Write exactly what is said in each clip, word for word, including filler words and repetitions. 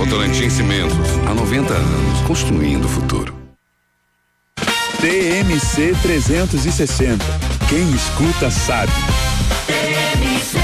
Votorantim Cimentos, há noventa anos, construindo o futuro. T M C trezentos e sessenta. Quem escuta sabe. T M C.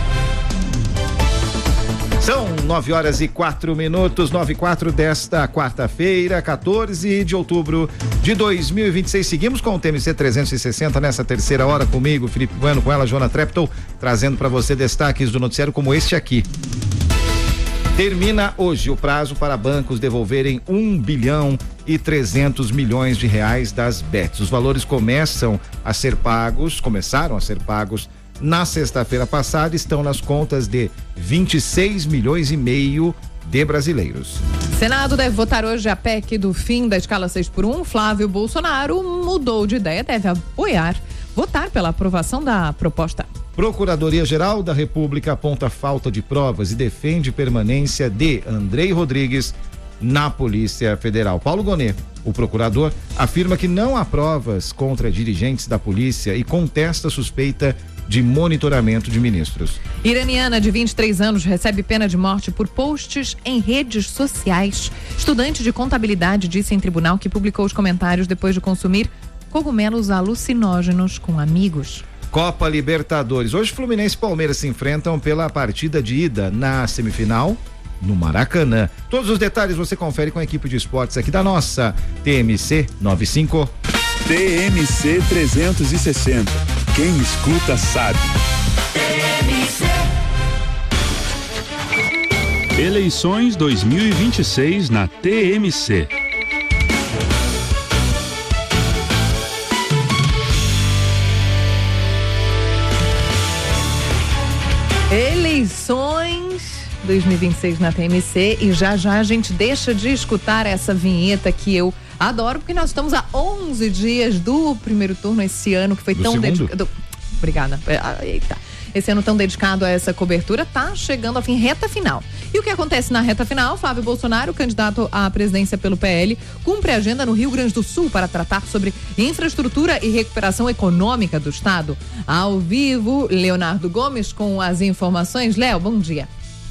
São nove horas e quatro minutos, nove e quatro desta quarta-feira, quatorze de outubro de dois mil e vinte e seis. Seguimos com o T M C trezentos e sessenta nessa terceira hora comigo, Felipe Bueno, com ela, Joana Treptow, trazendo para você destaques do noticiário como este aqui. Termina hoje o prazo para bancos devolverem um bilhão e trezentos milhões de reais das bets. Os valores começam a ser pagos, começaram a ser pagos na sexta-feira passada, estão nas contas de vinte e seis milhões e meio de brasileiros. Senado deve votar hoje a P E C do fim da escala seis por um. Flávio Bolsonaro mudou de ideia, deve apoiar, votar pela aprovação da proposta. Procuradoria-Geral da República aponta falta de provas e defende permanência de Andrei Rodrigues na Polícia Federal. Paulo Gonet, o procurador, afirma que não há provas contra dirigentes da polícia e contesta a suspeita de monitoramento de ministros. Iraniana de vinte e três anos recebe pena de morte por posts em redes sociais. Estudante de contabilidade disse em tribunal que publicou os comentários depois de consumir cogumelos alucinógenos com amigos. Copa Libertadores. Hoje Fluminense e Palmeiras se enfrentam pela partida de ida na semifinal no Maracanã. Todos os detalhes você confere com a equipe de esportes aqui da nossa T M C noventa e cinco. T M C trezentos e sessenta. Quem escuta sabe. T M C. Eleições dois mil e vinte e seis na T M C. Eleições dois mil e vinte e seis na T M C, e já já a gente deixa de escutar essa vinheta que eu adoro, porque nós estamos a onze dias do primeiro turno esse ano, que foi do tão dedicado. Obrigada. Eita. Esse ano tão dedicado a essa cobertura, tá chegando ao fim, reta final. E o que acontece na reta final? Flávio Bolsonaro, candidato à presidência pelo P L, cumpre a agenda no Rio Grande do Sul para tratar sobre infraestrutura e recuperação econômica do estado. Ao vivo, Leonardo Gomes com as informações. Léo, bom dia.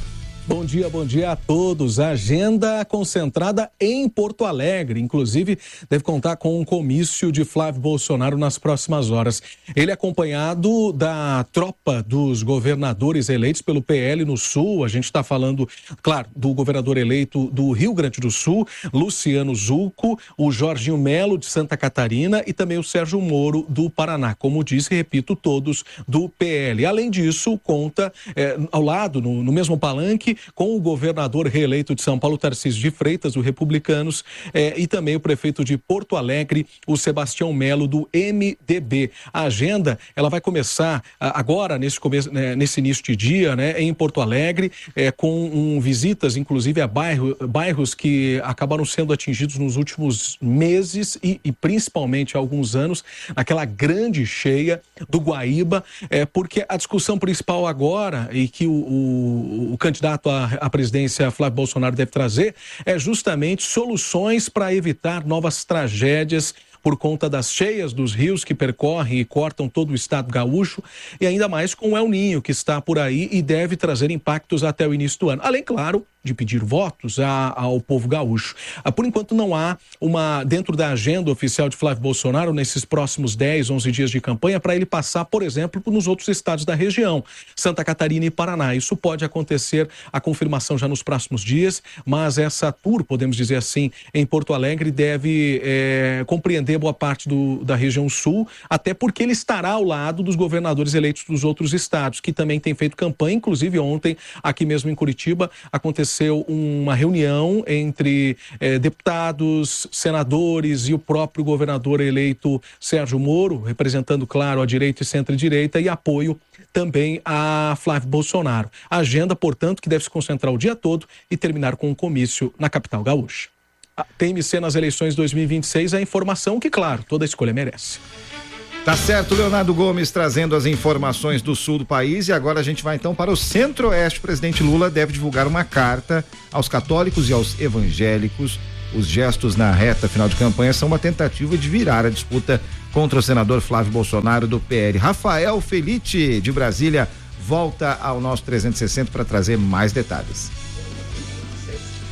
Bom dia, bom dia a todos. A agenda concentrada em Porto Alegre, inclusive deve contar com um comício de Flávio Bolsonaro nas próximas horas. Ele é acompanhado da tropa dos governadores eleitos pelo P L no Sul. A gente está falando, claro, do governador eleito do Rio Grande do Sul, Luciano Zucco, o Jorginho Melo de Santa Catarina e também o Sérgio Moro do Paraná. Como disse, repito, todos do P L. Além disso, conta é, ao lado, no, no mesmo palanque, com o governador reeleito de São Paulo, Tarcísio de Freitas, do Republicanos, eh, e também o prefeito de Porto Alegre, o Sebastião Melo, do M D B. A agenda, ela vai começar ah, agora, nesse, começo, né, nesse início de dia, né, em Porto Alegre, eh, com um, visitas, inclusive, a bairro, bairros que acabaram sendo atingidos nos últimos meses e, e principalmente há alguns anos, aquela grande cheia do Guaíba, eh, porque a discussão principal agora, e que o, o, o candidato a presidência Flávio Bolsonaro deve trazer, é justamente soluções para evitar novas tragédias por conta das cheias dos rios que percorrem e cortam todo o estado gaúcho, e ainda mais com o El Ninho, que está por aí e deve trazer impactos até o início do ano. Além, claro, de pedir votos a, ao povo gaúcho. Ah, por enquanto não há uma, dentro da agenda oficial de Flávio Bolsonaro, nesses próximos dez, onze dias de campanha, para ele passar, por exemplo, nos outros estados da região, Santa Catarina e Paraná. Isso pode acontecer, a confirmação já nos próximos dias, mas essa tour, podemos dizer assim, em Porto Alegre deve é, compreender boa parte do, da região sul, até porque ele estará ao lado dos governadores eleitos dos outros estados, que também têm feito campanha. Inclusive ontem, aqui mesmo em Curitiba, aconteceu uma reunião entre eh, deputados, senadores e o próprio governador eleito Sérgio Moro, representando, claro, a direita e centro-direita, e apoio também a Flávio Bolsonaro. A agenda, portanto, que deve se concentrar o dia todo e terminar com um comício na capital gaúcha. A T M C nas eleições dois mil e vinte e seis é a informação que, claro, toda escolha merece. Tá certo, Leonardo Gomes trazendo as informações do sul do país, e agora a gente vai então para o centro-oeste. O presidente Lula deve divulgar uma carta aos católicos e aos evangélicos. Os gestos na reta final de campanha são uma tentativa de virar a disputa contra o senador Flávio Bolsonaro do P L. Rafael Felite, de Brasília, volta ao nosso trezentos e sessenta para trazer mais detalhes.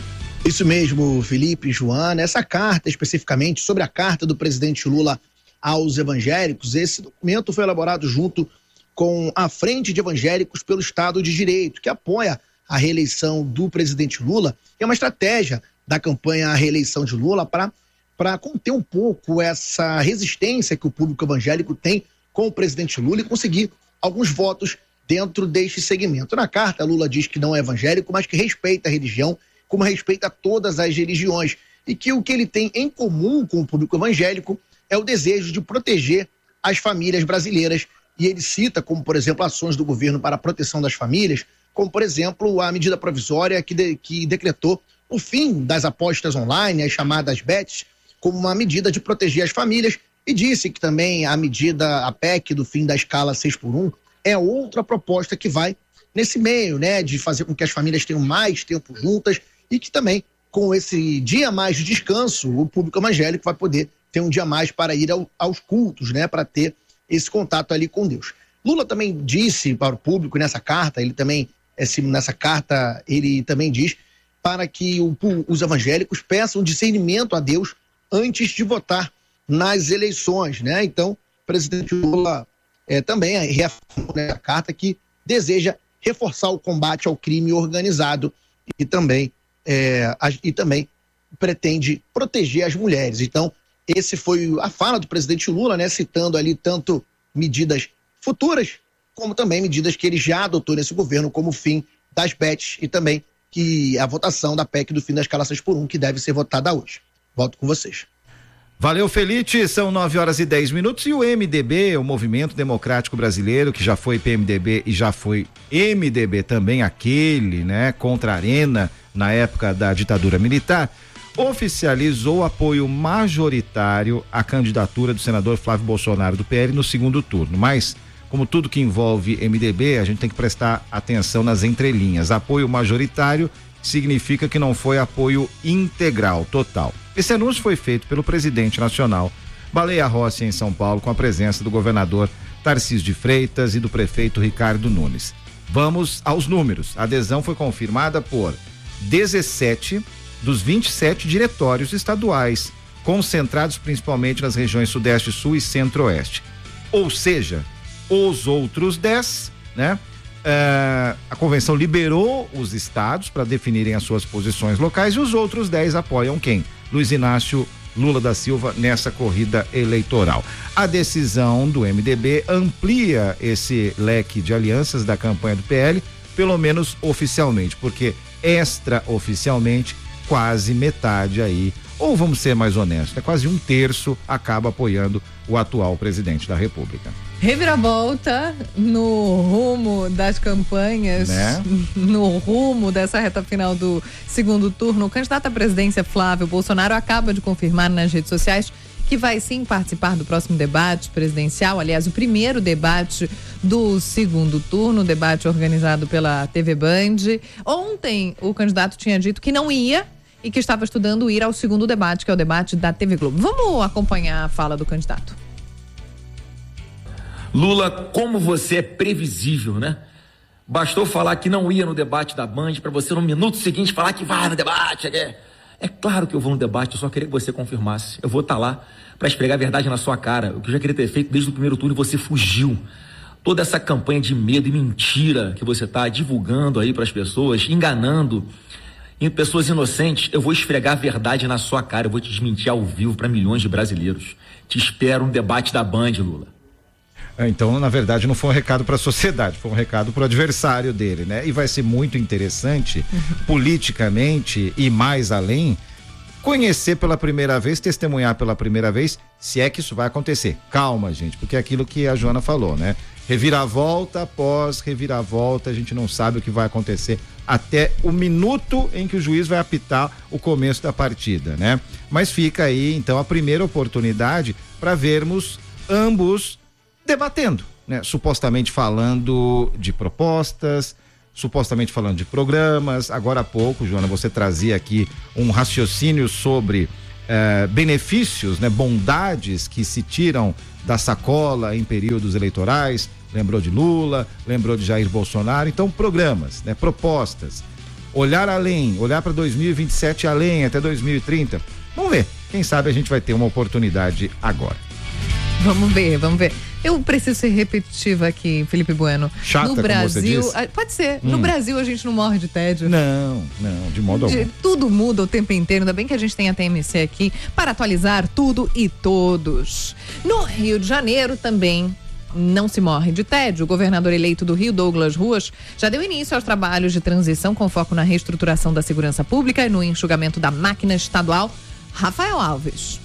Isso mesmo, Felipe, Joana. Essa carta, especificamente sobre a carta do presidente Lula aos evangélicos, esse documento foi elaborado junto com a Frente de Evangélicos pelo Estado de Direito, que apoia a reeleição do presidente Lula. É uma estratégia da campanha à reeleição de Lula para para conter um pouco essa resistência que o público evangélico tem com o presidente Lula e conseguir alguns votos dentro deste segmento. Na carta, Lula diz que não é evangélico, mas que respeita a religião, como respeita todas as religiões, e que o que ele tem em comum com o público evangélico é o desejo de proteger as famílias brasileiras. E ele cita como, por exemplo, ações do governo para a proteção das famílias, como, por exemplo, a medida provisória que, de, que decretou o fim das apostas online, as chamadas bets, como uma medida de proteger as famílias, e disse que também a medida, a P E C do fim da escala seis por um, é outra proposta que vai nesse meio, né, de fazer com que as famílias tenham mais tempo juntas e que também, com esse dia a mais de descanso, o público evangélico vai poder ter um dia a mais para ir ao, aos cultos, né, para ter esse contato ali com Deus. Lula também disse para o público nessa carta, ele também, esse, nessa carta, ele também diz para que o, os evangélicos peçam discernimento a Deus antes de votar nas eleições, né? Então, o presidente Lula é, também reafirmou nessa carta que deseja reforçar o combate ao crime organizado e também, é, a, e também pretende proteger as mulheres. Então, esse foi a fala do presidente Lula, né? Citando ali tanto medidas futuras, como também medidas que ele já adotou nesse governo, como o fim das bets e também que a votação da P E C do fim da escala seis por um, que deve ser votada hoje. Volto com vocês. Valeu, Felite, são nove horas e dez minutos e o M D B, o Movimento Democrático Brasileiro, que já foi P M D B e já foi M D B também, aquele, né, contra a Arena na época da ditadura militar, oficializou apoio majoritário à candidatura do senador Flávio Bolsonaro do P L no segundo turno, mas como tudo que envolve M D B, a gente tem que prestar atenção nas entrelinhas. Apoio majoritário significa que não foi apoio integral, total. Esse anúncio foi feito pelo presidente nacional Baleia Rossi em São Paulo, com a presença do governador Tarcísio de Freitas e do prefeito Ricardo Nunes. Vamos aos números. A adesão foi confirmada por dezessete dos vinte e sete diretórios estaduais, concentrados principalmente nas regiões Sudeste, Sul e Centro-Oeste. Ou seja, os outros dez, né? Uh, a convenção liberou os estados para definirem as suas posições locais e os outros dez apoiam quem? Luiz Inácio Lula da Silva nessa corrida eleitoral. A decisão do M D B amplia esse leque de alianças da campanha do P L, pelo menos oficialmente, porque extraoficialmente quase metade aí, ou vamos ser mais honestos, é quase um terço acaba apoiando o atual presidente da República. Reviravolta no rumo das campanhas, né? No rumo dessa reta final do segundo turno. O candidato à presidência Flávio Bolsonaro acaba de confirmar nas redes sociais que vai sim participar do próximo debate presidencial, aliás, o primeiro debate do segundo turno, debate organizado pela T V Band. Ontem o candidato tinha dito que não ia e que estava estudando ir ao segundo debate, que é o debate da T V Globo. Vamos acompanhar a fala do candidato. Lula, como você é previsível, né? Bastou falar que não ia no debate da Band para você no minuto seguinte falar que vai no debate. É, é claro que eu vou no debate, eu só queria que você confirmasse. Eu vou estar lá para esfregar a verdade na sua cara. O que eu já queria ter feito desde o primeiro turno, você fugiu. Toda essa campanha de medo e mentira que você está divulgando aí para as pessoas, enganando em pessoas inocentes, eu vou esfregar a verdade na sua cara, eu vou te desmentir ao vivo para milhões de brasileiros. Te espero no debate da Band, Lula. Então, na verdade, não foi um recado para a sociedade, foi um recado para o adversário dele, né? E vai ser muito interessante, uhum. politicamente e mais além, conhecer pela primeira vez, testemunhar pela primeira vez, se é que isso vai acontecer. Calma, gente, porque é aquilo que a Joana falou, né? Reviravolta após reviravolta, a gente não sabe o que vai acontecer até o minuto em que o juiz vai apitar o começo da partida, né? Mas fica aí, então, a primeira oportunidade para vermos ambos debatendo, né? Supostamente falando de propostas, supostamente falando de programas. Agora há pouco, Joana, você trazia aqui um raciocínio sobre eh, benefícios, né? Bondades que se tiram da sacola em períodos eleitorais. Lembrou de Lula, lembrou de Jair Bolsonaro. Então, programas, né? Propostas. olhar além, olhar para dois mil e vinte e sete além, até dois mil e trinta. Vamos ver, quem sabe a gente vai ter uma oportunidade agora. Vamos ver, vamos ver. Eu preciso ser repetitiva aqui, Felipe Bueno. Chata, no Brasil, como você disse? Pode ser. Hum. No Brasil a gente não morre de tédio. Não, não, de modo algum. De, tudo muda o tempo inteiro, ainda bem que a gente tem a T M C aqui para atualizar tudo e todos. No Rio de Janeiro também não se morre de tédio. O governador eleito do Rio, Douglas Ruas, já deu início aos trabalhos de transição com foco na reestruturação da segurança pública e no enxugamento da máquina estadual. Rafael Alves.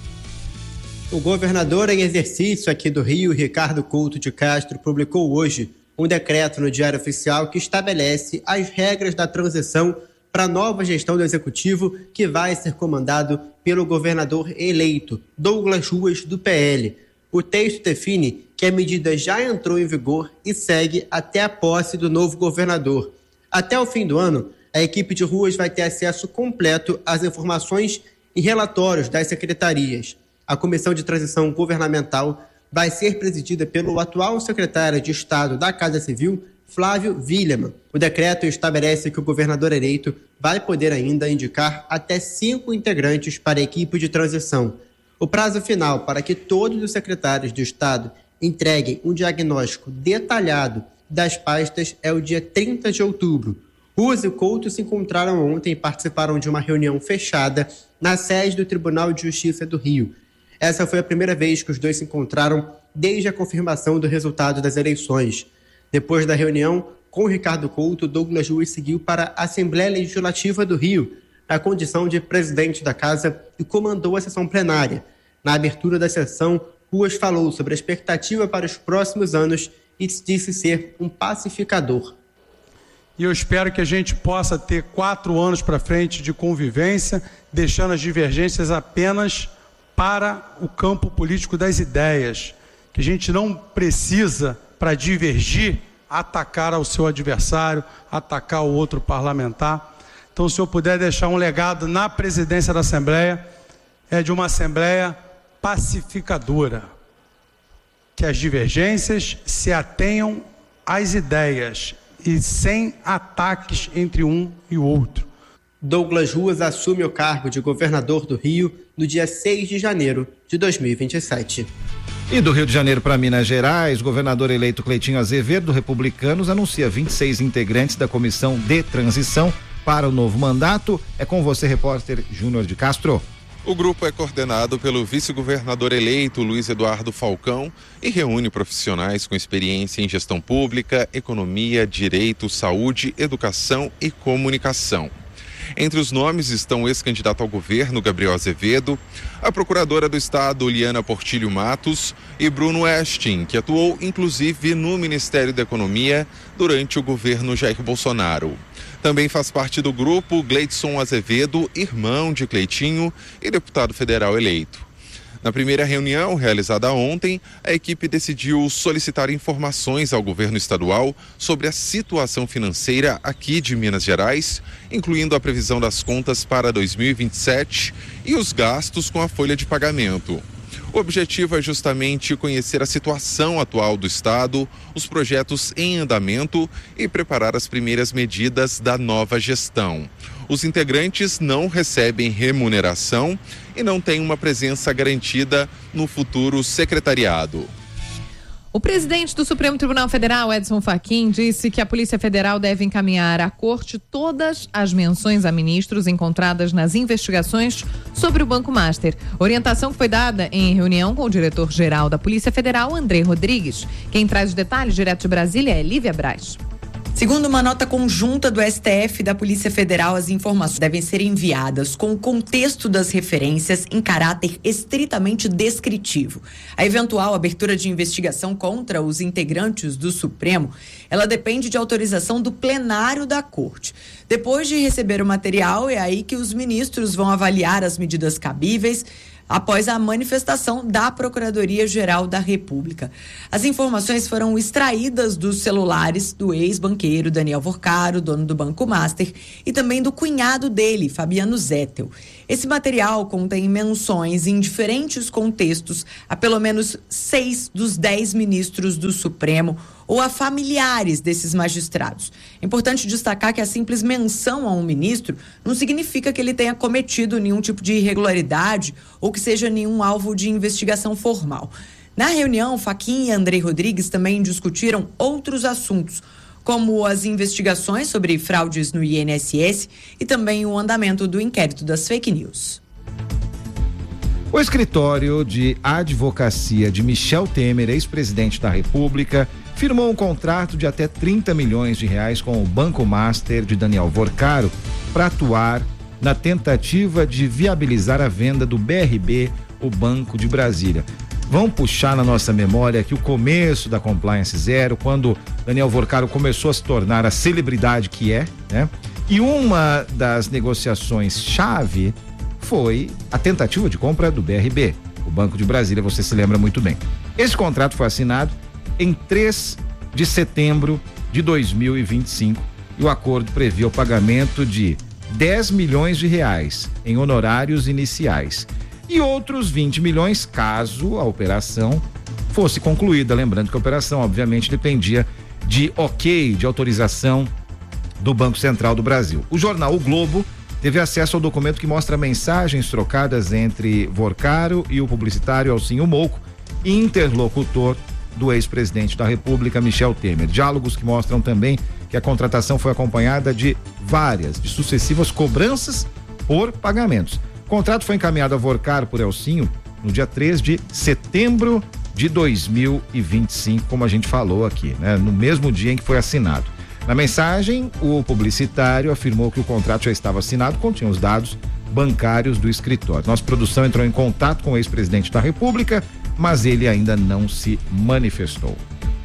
O governador em exercício aqui do Rio, Ricardo Couto de Castro, publicou hoje um decreto no Diário Oficial que estabelece as regras da transição para a nova gestão do Executivo que vai ser comandado pelo governador eleito, Douglas Ruas, do P L. O texto define que a medida já entrou em vigor e segue até a posse do novo governador. Até o fim do ano, a equipe de Ruas vai ter acesso completo às informações e relatórios das secretarias. A Comissão de Transição Governamental vai ser presidida pelo atual secretário de Estado da Casa Civil, Flávio Villaman. O decreto estabelece que o governador eleito vai poder ainda indicar até cinco integrantes para a equipe de transição. O prazo final para que todos os secretários de Estado entreguem um diagnóstico detalhado das pastas é o dia trinta de outubro. Ruas e Couto se encontraram ontem e participaram de uma reunião fechada na sede do Tribunal de Justiça do Rio. Essa foi a primeira vez que os dois se encontraram desde a confirmação do resultado das eleições. Depois da reunião com Ricardo Couto, Douglas Ruas seguiu para a Assembleia Legislativa do Rio, na condição de presidente da casa, e comandou a sessão plenária. Na abertura da sessão, Ruas falou sobre a expectativa para os próximos anos e disse ser um pacificador. E eu espero que a gente possa ter quatro anos para frente de convivência, deixando as divergências apenas para o campo político das ideias, que a gente não precisa, para divergir, atacar ao seu adversário, atacar o outro parlamentar. Então, se eu puder deixar um legado na presidência da Assembleia, é de uma Assembleia pacificadora, que as divergências se atenham às ideias e sem ataques entre um e o outro. Douglas Ruas assume o cargo de governador do Rio no dia seis de janeiro de dois mil e vinte e sete. E do Rio de Janeiro para Minas Gerais, o governador eleito Cleitinho Azevedo, do Republicanos, anuncia vinte e seis integrantes da comissão de transição para o novo mandato. É com você, repórter Júnior de Castro. O grupo é coordenado pelo vice-governador eleito Luiz Eduardo Falcão e reúne profissionais com experiência em gestão pública, economia, direito, saúde, educação e comunicação. Entre os nomes estão o ex-candidato ao governo, Gabriel Azevedo, a procuradora do Estado, Liana Portilho Matos, e Bruno Westin, que atuou inclusive no Ministério da Economia durante o governo Jair Bolsonaro. Também faz parte do grupo Gleidson Azevedo, irmão de Cleitinho e deputado federal eleito. Na primeira reunião, realizada ontem, a equipe decidiu solicitar informações ao governo estadual sobre a situação financeira aqui de Minas Gerais, incluindo a previsão das contas para dois mil e vinte e sete e os gastos com a folha de pagamento. O objetivo é justamente conhecer a situação atual do Estado, os projetos em andamento e preparar as primeiras medidas da nova gestão. Os integrantes não recebem remuneração e não têm uma presença garantida no futuro secretariado. O presidente do Supremo Tribunal Federal, Edson Fachin, disse que a Polícia Federal deve encaminhar à Corte todas as menções a ministros encontradas nas investigações sobre o Banco Master. Orientação que foi dada em reunião com o diretor-geral da Polícia Federal, André Rodrigues. Quem traz os detalhes direto de Brasília é Lívia Braz. Segundo uma nota conjunta do S T F e da Polícia Federal, as informações devem ser enviadas com o contexto das referências em caráter estritamente descritivo. A eventual abertura de investigação contra os integrantes do Supremo, ela depende de autorização do plenário da Corte. Depois de receber o material, é aí que os ministros vão avaliar as medidas cabíveis após a manifestação da Procuradoria-Geral da República. As informações foram extraídas dos celulares do ex-banqueiro Daniel Vorcaro, dono do Banco Master, e também do cunhado dele, Fabiano Zettel. Esse material contém menções em diferentes contextos a pelo menos seis dos dez ministros do Supremo, ou a familiares desses magistrados. É importante destacar que a simples menção a um ministro não significa que ele tenha cometido nenhum tipo de irregularidade ou que seja nenhum alvo de investigação formal. Na reunião, Fachin e Andrei Rodrigues também discutiram outros assuntos, como as investigações sobre fraudes no I N S S e também o andamento do inquérito das fake news. O escritório de advocacia de Michel Temer, ex-presidente da República, firmou um contrato de até trinta milhões de reais com o Banco Master de Daniel Vorcaro para atuar na tentativa de viabilizar a venda do B R B, o Banco de Brasília. Vamos puxar na nossa memória aqui o começo da Compliance Zero, quando Daniel Vorcaro começou a se tornar a celebridade que é, né? E uma das negociações-chave foi a tentativa de compra do B R B, o Banco de Brasília, você se lembra muito bem. Esse contrato foi assinado em três de setembro de dois mil e vinte e cinco e o acordo previa o pagamento de dez milhões de reais em honorários iniciais e outros vinte milhões caso a operação fosse concluída. Lembrando que a operação, obviamente, dependia de ok, de autorização do Banco Central do Brasil. O jornal O Globo teve acesso ao documento que mostra mensagens trocadas entre Vorcaro e o publicitário Alcinho Mouco, interlocutor do ex-presidente da República, Michel Temer. Diálogos que mostram também que a contratação foi acompanhada de várias, de sucessivas cobranças por pagamentos. O contrato foi encaminhado a Vorcaro por Alcinho no dia três de setembro de dois mil e vinte e cinco, como a gente falou aqui, né? No mesmo dia em que foi assinado. Na mensagem, o publicitário afirmou que o contrato já estava assinado, continha os dados bancários do escritório. Nossa produção entrou em contato com o ex-presidente da República, mas ele ainda não se manifestou.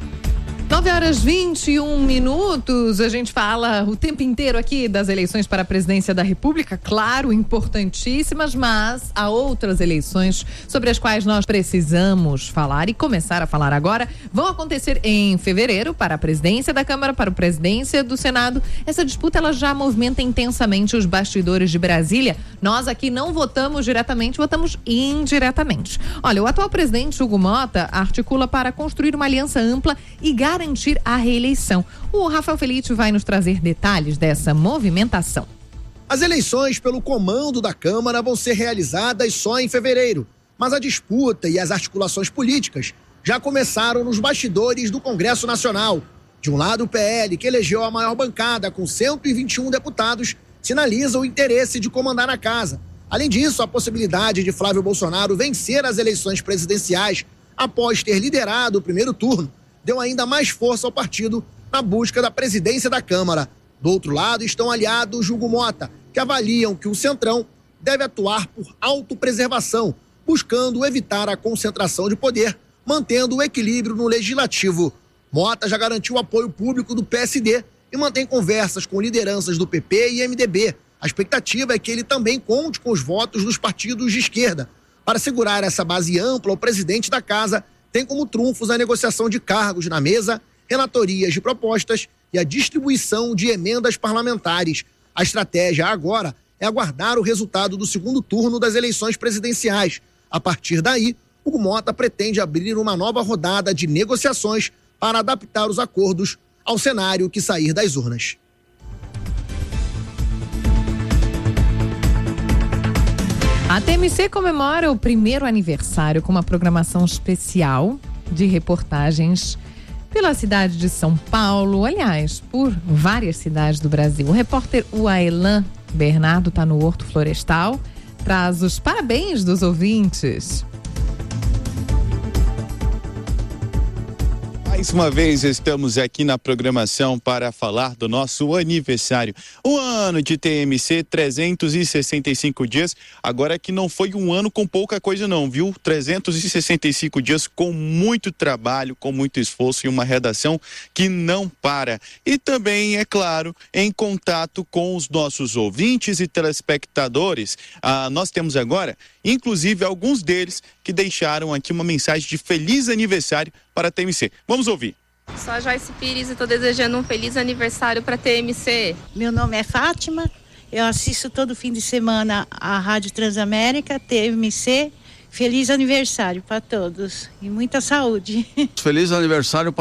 nove horas e vinte e um minutos, a gente fala o tempo inteiro aqui das eleições para a presidência da República, claro, importantíssimas, mas há outras eleições sobre as quais nós precisamos falar e começar a falar agora. Vão acontecer em fevereiro para a presidência da Câmara, para a presidência do Senado. Essa disputa ela já movimenta intensamente os bastidores de Brasília. Nós aqui não votamos diretamente, votamos indiretamente. Olha, o atual presidente Hugo Mota articula para construir uma aliança ampla e garantir garantir a reeleição. O Rafael Felite vai nos trazer detalhes dessa movimentação. As eleições pelo comando da Câmara vão ser realizadas só em fevereiro, mas a disputa e as articulações políticas já começaram nos bastidores do Congresso Nacional. De um lado, o P L, que elegeu a maior bancada com cento e vinte e um deputados, sinaliza o interesse de comandar a casa. Além disso, a possibilidade de Flávio Bolsonaro vencer as eleições presidenciais após ter liderado o primeiro turno deu ainda mais força ao partido na busca da presidência da Câmara. Do outro lado estão aliados Hugo Mota, que avaliam que o Centrão deve atuar por autopreservação, buscando evitar a concentração de poder, mantendo o equilíbrio no legislativo. Mota já garantiu o apoio público do P S D e mantém conversas com lideranças do P P e M D B. A expectativa é que ele também conte com os votos dos partidos de esquerda. Para segurar essa base ampla, o presidente da casa tem como trunfos a negociação de cargos na mesa, relatorias de propostas e a distribuição de emendas parlamentares. A estratégia agora é aguardar o resultado do segundo turno das eleições presidenciais. A partir daí, Hugo Mota pretende abrir uma nova rodada de negociações para adaptar os acordos ao cenário que sair das urnas. A T M C comemora o primeiro aniversário com uma programação especial de reportagens pela cidade de São Paulo, aliás, por várias cidades do Brasil. O repórter Uaelan Bernardo está no Horto Florestal, traz os parabéns dos ouvintes. Mais uma vez estamos aqui na programação para falar do nosso aniversário. O ano de T M C, trezentos e sessenta e cinco dias, agora que não foi um ano com pouca coisa não, viu? trezentos e sessenta e cinco dias com muito trabalho, com muito esforço e uma redação que não para. E também, é claro, em contato com os nossos ouvintes e telespectadores. Ah, nós temos agora, inclusive, alguns deles que deixaram aqui uma mensagem de feliz aniversário para a T M C. Vamos ouvir. Sou a Joyce Pires e estou desejando um feliz aniversário para a T M C. Meu nome é Fátima, eu assisto todo fim de semana a Rádio Transamérica, T M C. Feliz aniversário para todos e muita saúde. Feliz aniversário para